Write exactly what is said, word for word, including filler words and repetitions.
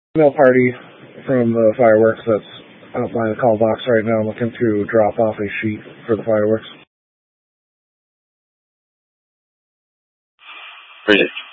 Email party from the fireworks that's out by the call box right now. I'm looking to drop off a sheet for the fireworks. Appreciate it.